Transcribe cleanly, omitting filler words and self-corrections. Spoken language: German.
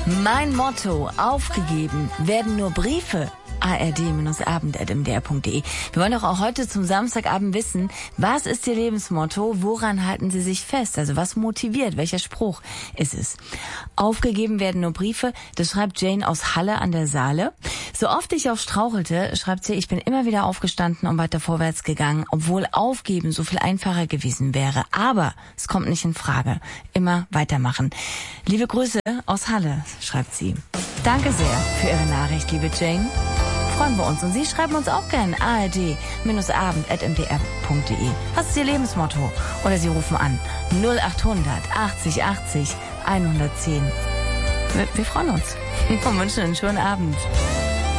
Mein Motto: Aufgegeben werden nur Briefe. ard-abend@mdr.de. Wir wollen doch auch heute zum Samstagabend wissen, was ist Ihr Lebensmotto? Woran halten Sie sich fest? Also was motiviert? Welcher Spruch ist es? Aufgegeben werden nur Briefe. Das schreibt Jane aus Halle an der Saale. So oft ich auch strauchelte, schreibt sie, ich bin immer wieder aufgestanden und weiter vorwärts gegangen, obwohl aufgeben so viel einfacher gewesen wäre. Aber es kommt nicht in Frage. Immer weitermachen. Liebe Grüße aus Halle, schreibt sie. Danke sehr für Ihre Nachricht, liebe Jane. Freuen wir uns. Und Sie schreiben uns auch gerne ard-abend@mdr.de. Was ist Ihr Lebensmotto? Oder Sie rufen an 0800 80 80 110. Wir freuen uns und wünschen einen schönen Abend.